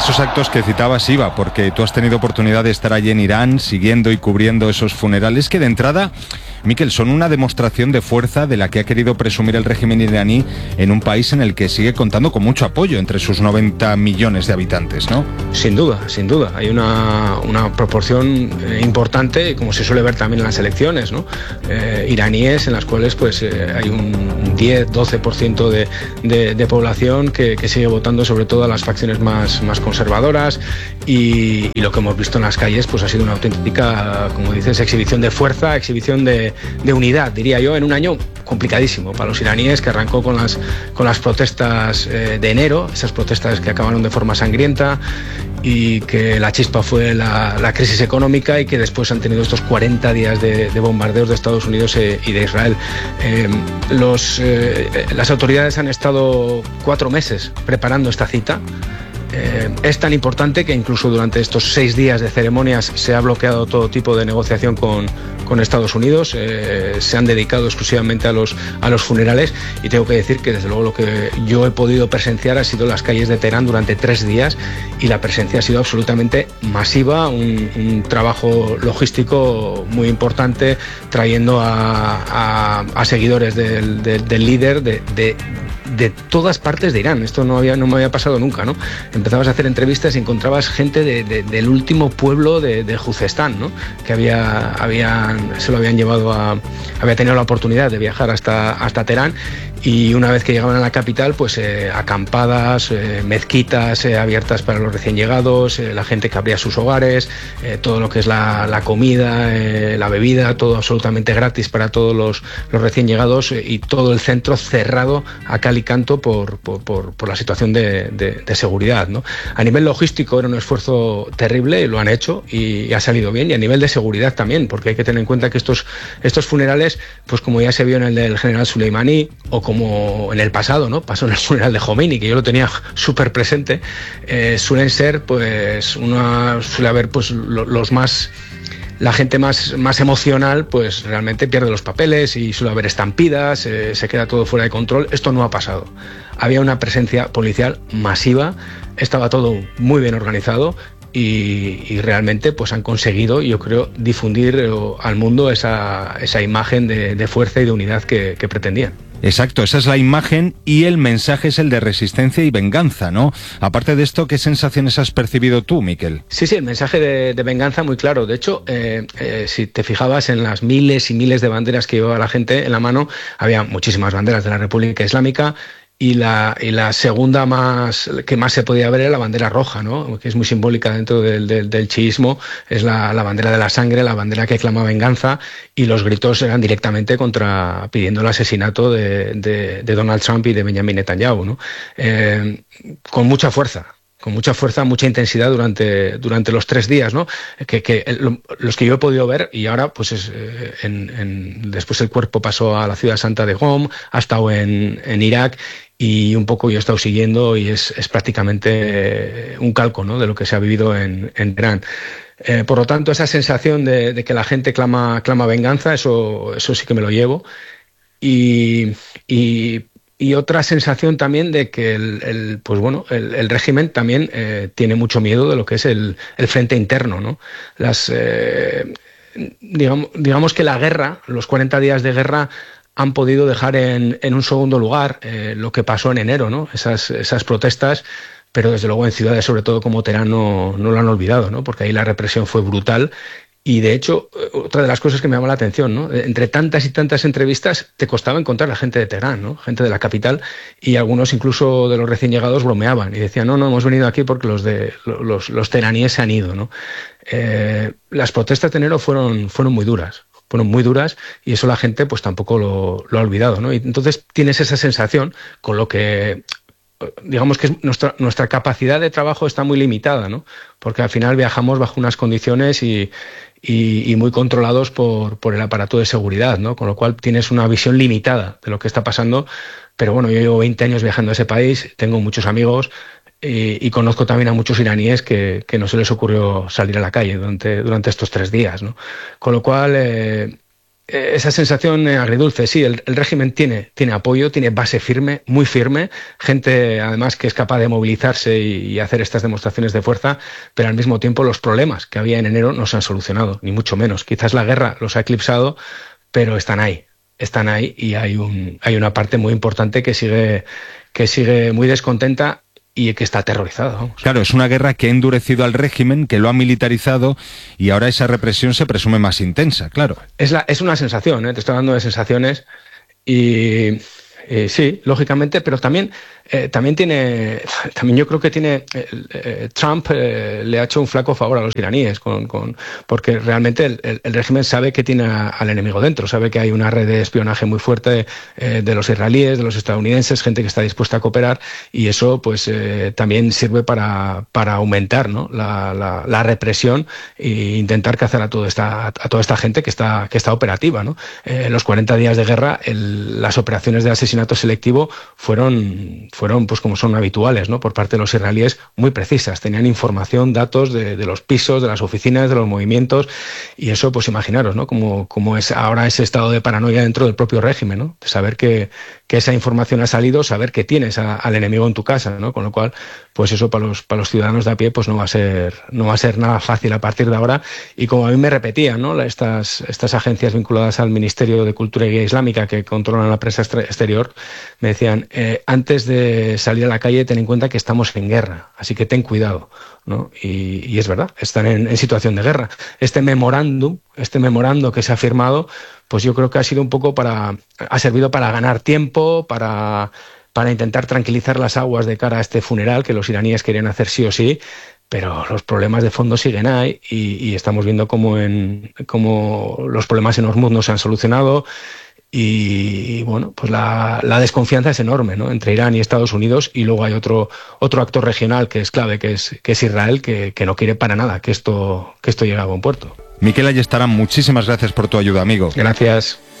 esos actos que citabas, Iva, porque tú has tenido oportunidad de estar allí en Irán, siguiendo y cubriendo esos funerales, que de entrada, Miquel, son una demostración de fuerza de la que ha querido presumir el régimen iraní en un país en el que sigue contando con mucho apoyo entre sus 90 millones de habitantes, ¿no? Sin duda, sin duda. Hay una proporción importante, como se suele ver también en las elecciones, ¿no? Iraníes en las cuales pues hay un 10-12% de población que sigue votando sobre todo a las facciones más conservadoras, y lo que hemos visto en las calles pues ha sido una auténtica, como dices, exhibición de fuerza, exhibición de unidad, diría yo, en un año complicadísimo para los iraníes, que arrancó con las protestas de enero, esas protestas que acabaron de forma sangrienta, y que la chispa fue la crisis económica, y que después han tenido estos 40 días de bombardeos de Estados Unidos y de Israel. Las autoridades han estado 4 meses preparando esta cita. Es tan importante que incluso durante estos 6 días de ceremonias se ha bloqueado todo tipo de negociación con Estados Unidos. Se han dedicado exclusivamente a los funerales, y tengo que decir que desde luego lo que yo he podido presenciar ha sido las calles de Teherán durante 3 días, y la presencia ha sido absolutamente masiva, un trabajo logístico muy importante, trayendo a seguidores del líder de todas partes de Irán. Esto no me había pasado nunca, ¿no? Empezabas a hacer entrevistas y encontrabas gente del último pueblo de Juzestán, ¿no? Que había tenido la oportunidad de viajar hasta Teherán, y una vez que llegaban a la capital, pues acampadas, mezquitas abiertas para los recién llegados, la gente que abría sus hogares, todo lo que es la comida, la bebida, todo absolutamente gratis para todos los recién llegados, y todo el centro cerrado a cal y canto por la situación de seguridad, ¿no? A nivel logístico era un esfuerzo terrible, y lo han hecho y ha salido bien, y a nivel de seguridad también, porque hay que tener en cuenta que estos funerales, pues como ya se vio en el del general Soleimani, o como en el pasado, ¿no? Pasó en el funeral de Khomeini, que yo lo tenía súper presente, suelen ser, pues, suele haber, pues, la gente más emocional, pues realmente pierde los papeles, y suele haber estampidas, se queda todo fuera de control. Esto no ha pasado. Había una presencia policial masiva, estaba todo muy bien organizado, y realmente pues han conseguido, yo creo, difundir al mundo esa imagen de fuerza y de unidad que pretendían. Exacto, esa es la imagen, y el mensaje es el de resistencia y venganza, ¿no? Aparte de esto, ¿qué sensaciones has percibido tú, Miquel? Sí, el mensaje de venganza muy claro. De hecho, si te fijabas en las miles y miles de banderas que llevaba la gente en la mano, había muchísimas banderas de la República Islámica, y la segunda que más se podía ver era la bandera roja, ¿no? Que es muy simbólica dentro del chiismo. Es la bandera de la sangre, la bandera que clama venganza, y los gritos eran directamente pidiendo el asesinato de Donald Trump y de Benjamin Netanyahu, ¿no? Con mucha fuerza, mucha intensidad durante los 3 días, ¿no? Los que yo he podido ver, y ahora pues después el cuerpo pasó a la ciudad santa de Qom, ha estado en Irak, y un poco yo he estado siguiendo, y es prácticamente un calco, ¿no?, de lo que se ha vivido en Teherán. Por lo tanto, esa sensación de que la gente clama venganza, eso sí que me lo llevo, y otra sensación también de que el régimen también tiene mucho miedo de lo que es el frente interno, ¿no? Digamos que la guerra, los 40 días de guerra, han podido dejar en un segundo lugar lo que pasó en enero, ¿no? Esas protestas, pero desde luego en ciudades, sobre todo como Teherán, no lo han olvidado, ¿no? Porque ahí la represión fue brutal. Y de hecho, otra de las cosas que me llama la atención, ¿no? Entre tantas y tantas entrevistas, te costaba encontrar a gente de Teherán, ¿no? Gente de la capital, y algunos incluso de los recién llegados bromeaban y decían, no, hemos venido aquí porque los teheraníes se han ido, ¿no? Las protestas de enero fueron muy duras. Y eso la gente pues tampoco lo ha olvidado, ¿no? Y entonces tienes esa sensación, con lo que digamos que nuestra capacidad de trabajo está muy limitada, ¿no? Porque al final viajamos bajo unas condiciones y muy controlados por el aparato de seguridad, ¿no? Con lo cual tienes una visión limitada de lo que está pasando. Pero bueno, yo llevo 20 años viajando a ese país, tengo muchos amigos, y conozco también a muchos iraníes que no se les ocurrió salir a la calle durante estos 3 días, ¿no? Con lo cual esa sensación agridulce. Sí, el régimen tiene apoyo, tiene base firme, muy firme, gente además que es capaz de movilizarse y hacer estas demostraciones de fuerza, pero al mismo tiempo los problemas que había en enero no se han solucionado, ni mucho menos. Quizás la guerra los ha eclipsado, pero están ahí y hay una parte muy importante que sigue muy descontenta y que está aterrorizado. Vamos. Claro, es una guerra que ha endurecido al régimen, que lo ha militarizado y ahora esa represión se presume más intensa, claro. Es una sensación, te estoy hablando de sensaciones y sí, lógicamente, pero también yo creo que Trump le ha hecho un flaco favor a los iraníes porque realmente el régimen sabe que tiene al enemigo dentro, sabe que hay una red de espionaje muy fuerte de los israelíes, de los estadounidenses, gente que está dispuesta a cooperar, y eso pues también sirve para aumentar, ¿no?, la represión e intentar cazar a toda esta gente que está operativa, ¿no? Los 40 días de guerra, las operaciones de asesinato selectivo fueron pues como son habituales, ¿no?, por parte de los israelíes, muy precisas. Tenían información, datos de los pisos, de las oficinas, de los movimientos, y eso, pues imaginaros, ¿no?, como es ahora ese estado de paranoia dentro del propio régimen, ¿no?, de saber que esa información ha salido, saber que tienes al enemigo en tu casa, ¿no?, con lo cual, pues eso para los ciudadanos de a pie, pues no va a ser nada fácil a partir de ahora. Y como a mí me repetían, ¿no?, estas agencias vinculadas al Ministerio de Cultura y Guía Islámica que controlan la prensa exterior, me decían, antes de salir a la calle, ten en cuenta que estamos en guerra, así que ten cuidado, ¿no? Y es verdad, están en situación de guerra. Este memorando que se ha firmado, pues yo creo que ha sido un poco ha servido para ganar tiempo, para intentar tranquilizar las aguas de cara a este funeral que los iraníes querían hacer sí o sí, pero los problemas de fondo siguen ahí y estamos viendo cómo los problemas en Hormuz no se han solucionado. Y bueno, pues la desconfianza es enorme, ¿no?, entre Irán y Estados Unidos, y luego hay otro actor regional que es clave, que es Israel, que no quiere para nada que esto llegue a buen puerto. Miquel Ayestarán, muchísimas gracias por tu ayuda, amigo. Gracias.